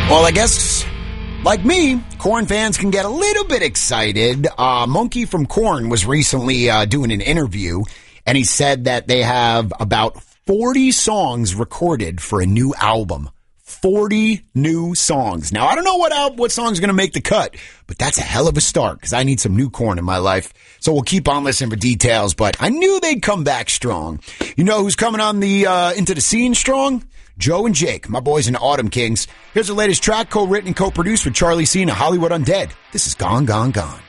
Well, I guess, like me, Korn fans can get a little bit excited. Monkey from Korn was recently doing an interview, and he said that they have about 40 songs recorded for a new album. 40 new songs. Now, I don't know what song's going to make the cut, but that's a hell of a start because I need some new Korn in my life. So we'll keep on listening for details, but I knew they'd come back strong. You know who's coming on the into the scene strong? Joe and Jake, my boys in the Autumn Kings. Here's the latest track, co-written and co-produced with Charlie Cena, Hollywood Undead. This is Gone, Gone, Gone.